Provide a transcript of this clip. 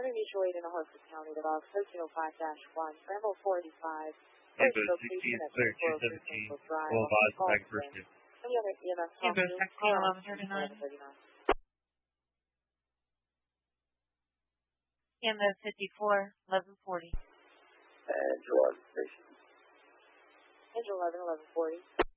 Southern Mutual Aid in Harford County, the log 1305-1, Scramble 485. Amber 16, clear 217, will advise the back first shift. Any other EMS Amber calls? 16, 1139. EMS 54, 1140. Angel 11, station. Angel 11, 1140.